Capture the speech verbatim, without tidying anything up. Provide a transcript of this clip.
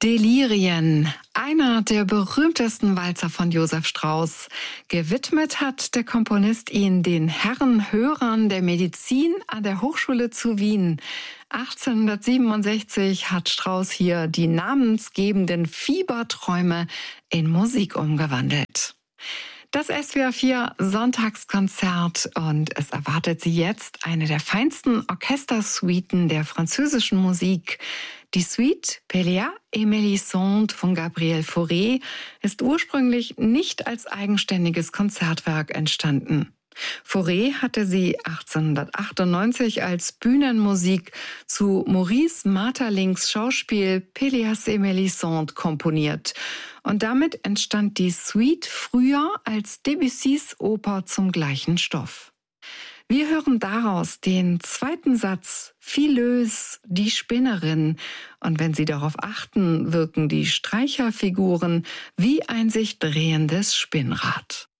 Delirien, einer der berühmtesten Walzer von Josef Strauss. Gewidmet hat der Komponist ihn den Herren Hörern der Medizin an der Hochschule zu Wien. achtzehnhundertsiebenundsechzig hat Strauss hier die namensgebenden Fieberträume in Musik umgewandelt. Das S W R vier Sonntagskonzert und es erwartet Sie jetzt eine der feinsten Orchestersuiten der französischen Musik. Die Suite Pelléas et Mélisande von Gabriel Fauré ist ursprünglich nicht als eigenständiges Konzertwerk entstanden. Fauré hatte sie achtzehnhundertachtundneunzig als Bühnenmusik zu Maurice Maeterlinck's Schauspiel Pelléas et Mélisande komponiert. Und damit entstand die Suite früher als Debussys Oper zum gleichen Stoff. Wir hören daraus den zweiten Satz, Fileuse, die Spinnerin. Und wenn Sie darauf achten, wirken die Streicherfiguren wie ein sich drehendes Spinnrad.